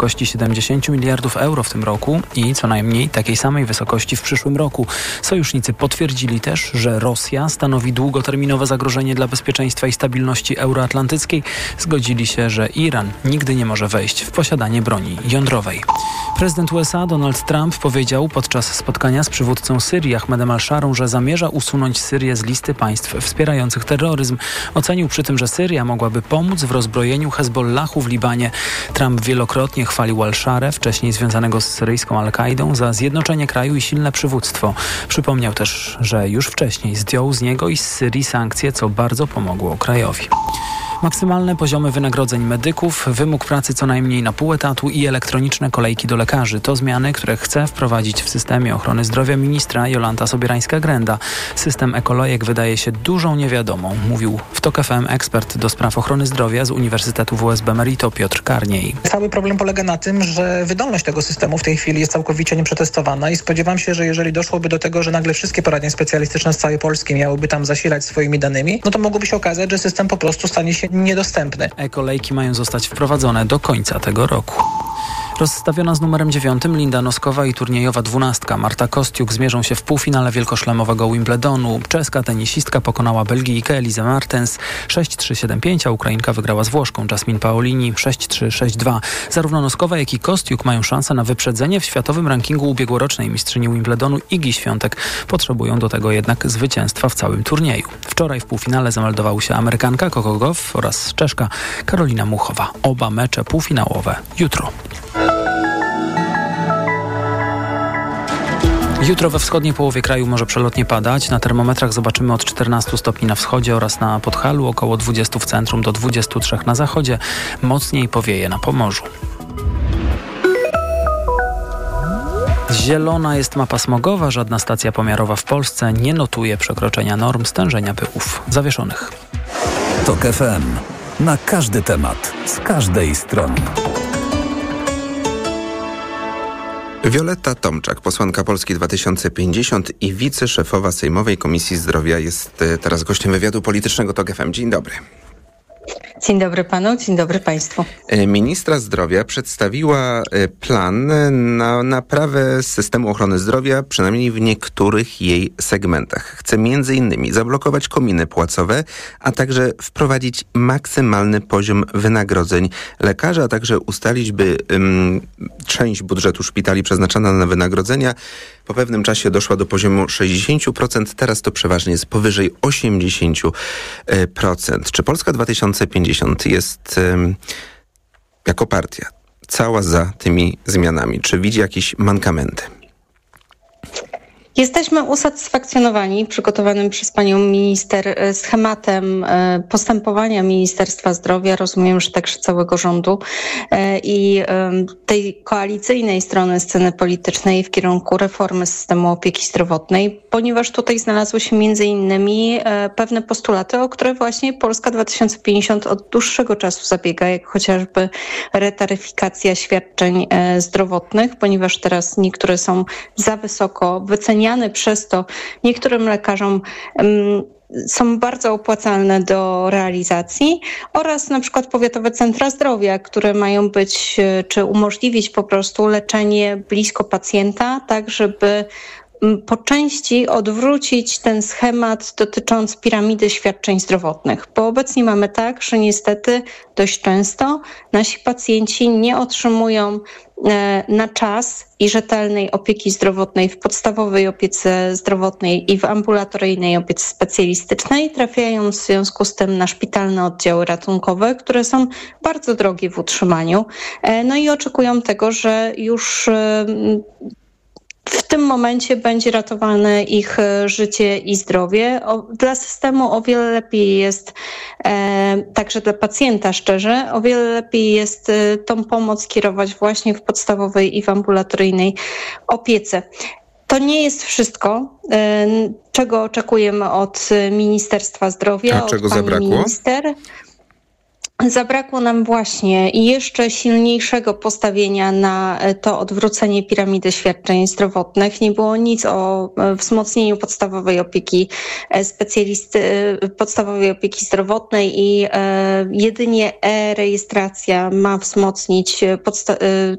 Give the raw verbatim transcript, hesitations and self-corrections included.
wysokości siedemdziesiąt miliardów euro w tym roku i co najmniej takiej samej wysokości w przyszłym roku. Sojusznicy potwierdzili też, że Rosja stanowi długoterminowe zagrożenie dla bezpieczeństwa i stabilności euroatlantyckiej. Zgodzili się, że Iran nigdy nie może wejść w posiadanie broni jądrowej. Prezydent U S A Donald Trump powiedział podczas spotkania z przywódcą Syrii Ahmedem al-Szarą, że zamierza usunąć Syrię z listy państw wspierających terroryzm. Ocenił przy tym, że Syria mogłaby pomóc w rozbrojeniu Hezbollahu w Libanie. Trump wielokrotnie chwalił al-Szarę, wcześniej związanego z syryjską Al-Kaidą, za zjednoczenie kraju i silne przywództwo. Przypomniał też, że już wcześniej zdjął z niego i z Syrii sankcje, co bardzo pomogło krajowi. Maksymalne poziomy wynagrodzeń medyków, wymóg pracy co najmniej na pół etatu i elektroniczne kolejki do lekarzy. To zmiany, które chce wprowadzić w systemie ochrony zdrowia ministra Jolanta Sobierańska-Grenda. System ekolojek wydaje się dużą niewiadomą, mówił w TOK F M ekspert do spraw ochrony zdrowia z Uniwersytetu W S B Merito Piotr Karniej. Cały problem polega na tym, że wydolność tego systemu w tej chwili jest całkowicie nieprzetestowana i spodziewam się, że jeżeli doszłoby do tego, że nagle wszystkie poradnie specjalistyczne z całej Polski miałyby tam zasilać swoimi danymi, no to mogłoby się okazać, że system po prostu stanie się niedostępny. E-kolejki mają zostać wprowadzone do końca tego roku. Rozstawiona z numerem dziewiątym Linda Noskowa i turniejowa dwunastka Marta Kostiuk zmierzą się w półfinale wielkoszlemowego Wimbledonu. Czeska tenisistka pokonała Belgijkę Elizę Martens sześć trzy siedem pięć, a Ukrainka wygrała z Włoszką Jasmine Paolini sześć trzy sześć dwa. Zarówno Noskowa, jak i Kostiuk mają szansę na wyprzedzenie w światowym rankingu ubiegłorocznej mistrzyni Wimbledonu Igi Świątek. Potrzebują do tego jednak zwycięstwa w całym turnieju. Wczoraj w półfinale zameldowały się Amerykanka Coco Gauff oraz Czeszka Karolina Muchowa. Oba mecze półfinałowe jutro. Jutro we wschodniej połowie kraju może przelotnie padać. Na termometrach zobaczymy od czternastu stopni na wschodzie oraz na Podhalu, około dwudziestu w centrum do dwudziestu trzech na zachodzie. Mocniej powieje na Pomorzu. Zielona jest mapa smogowa. Żadna stacja pomiarowa w Polsce nie notuje przekroczenia norm stężenia pyłów zawieszonych. TOK F M. Na każdy temat, z każdej strony. Wioletta Tomczak, posłanka Polski dwa tysiące pięćdziesiąt i wiceszefowa Sejmowej Komisji Zdrowia, jest teraz gościem wywiadu politycznego TOK F M. Dzień dobry. Dzień dobry panu, dzień dobry państwu. Ministra zdrowia przedstawiła plan na naprawę systemu ochrony zdrowia, przynajmniej w niektórych jej segmentach. Chce między innymi zablokować kominy płacowe, a także wprowadzić maksymalny poziom wynagrodzeń lekarzy, a także ustalić, by um, część budżetu szpitali przeznaczona na wynagrodzenia po pewnym czasie doszła do poziomu sześćdziesiąt procent. Teraz to przeważnie jest powyżej osiemdziesiąt procent. Czy Polska dwa tysiące pięćdziesiąt jest um, jako partia cała za tymi zmianami? Czy widzi jakieś mankamenty? Jesteśmy usatysfakcjonowani przygotowanym przez panią minister schematem postępowania Ministerstwa Zdrowia, rozumiem, że także całego rządu i tej koalicyjnej strony sceny politycznej w kierunku reformy systemu opieki zdrowotnej, ponieważ tutaj znalazły się między innymi pewne postulaty, o które właśnie Polska dwa tysiące pięćdziesiąt od dłuższego czasu zabiega, jak chociażby retaryfikacja świadczeń zdrowotnych, ponieważ teraz niektóre są za wysoko wyceniane, przez to niektórym lekarzom um, są bardzo opłacalne do realizacji, oraz na przykład powiatowe centra zdrowia, które mają być, czy umożliwić po prostu leczenie blisko pacjenta, tak żeby po części odwrócić ten schemat dotyczący piramidy świadczeń zdrowotnych. Bo obecnie mamy tak, że niestety dość często nasi pacjenci nie otrzymują na czas i rzetelnej opieki zdrowotnej w podstawowej opiece zdrowotnej i w ambulatoryjnej opiece specjalistycznej, trafiają w związku z tym na szpitalne oddziały ratunkowe, które są bardzo drogie w utrzymaniu. No i oczekują tego, że już w tym momencie będzie ratowane ich życie i zdrowie. O, dla systemu o wiele lepiej jest, e, także dla pacjenta szczerze, o wiele lepiej jest e, tą pomoc kierować właśnie w podstawowej i w ambulatoryjnej opiece. To nie jest wszystko, e, czego oczekujemy od Ministerstwa Zdrowia, A od czego pani zabrakło? minister. Zabrakło nam właśnie jeszcze silniejszego postawienia na to odwrócenie piramidy świadczeń zdrowotnych. Nie było nic o wzmocnieniu podstawowej opieki specjalisty, podstawowej opieki zdrowotnej i jedynie e-rejestracja ma wzmocnić podsta-